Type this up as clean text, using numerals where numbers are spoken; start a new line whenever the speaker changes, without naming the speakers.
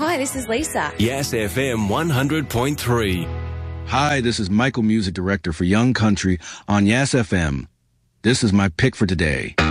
Hi, this is Lisa.
Yes FM 100.3.
Hi, this is Michael, Music Director for Young Country on Yes FM. This is my pick for today.